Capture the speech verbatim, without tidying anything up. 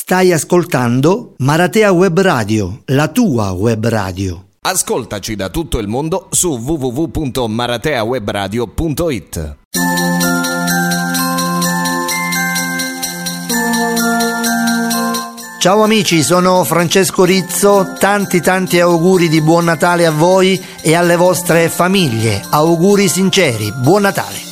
Stai ascoltando Maratea Web Radio, la tua web radio. Ascoltaci da tutto il mondo su w w w punto marateawebradio punto it. Ciao amici, sono Francesco Rizzo, tanti tanti auguri di buon Natale a voi e alle vostre famiglie. Auguri sinceri, buon Natale!